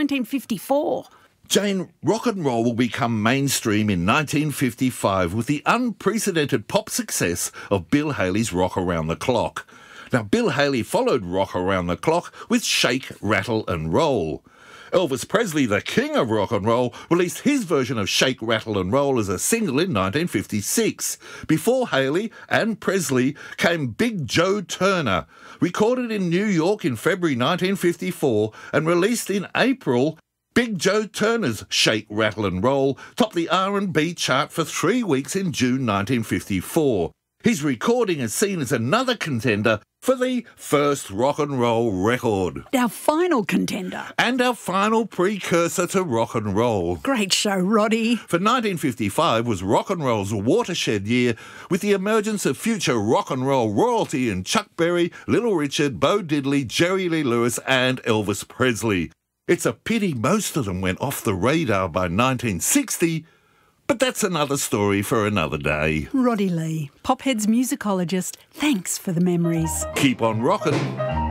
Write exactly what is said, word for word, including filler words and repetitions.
nineteen fifty-four. Jane, rock and roll will become mainstream in nineteen fifty-five with the unprecedented pop success of Bill Haley's Rock Around the Clock. Now, Bill Haley followed Rock Around the Clock with Shake, Rattle and Roll. Elvis Presley, the king of rock and roll, released his version of Shake, Rattle and Roll as a single in nineteen fifty-six. Before Haley and Presley came Big Joe Turner, recorded in New York in February nineteen fifty-four and released in April. Big Joe Turner's Shake, Rattle and Roll topped the R and B chart for three weeks in June nineteen fifty-four. His recording is seen as another contender for the first rock and roll record. Our final contender. And our final precursor to rock and roll. Great show, Roddy. For nineteen fifty-five was rock and roll's watershed year with the emergence of future rock and roll royalty in Chuck Berry, Little Richard, Bo Diddley, Jerry Lee Lewis and Elvis Presley. It's a pity most of them went off the radar by nineteen sixty, but that's another story for another day. Roddy Lee, Pophead's musicologist, thanks for the memories. Keep on rockin'.